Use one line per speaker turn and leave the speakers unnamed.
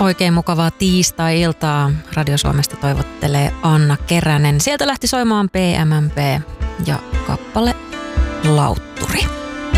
Oikein mukavaa tiistai-iltaa. Radio Suomesta toivottelee Anna Keränen. Sieltä lähti soimaan PMMP ja kappale Lautta.